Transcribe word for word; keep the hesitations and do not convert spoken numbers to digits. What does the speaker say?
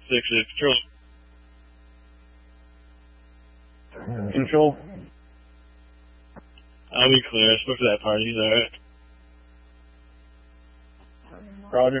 Six six control. Control. I'll be clear. I spoke to that party. He's alright. Roger.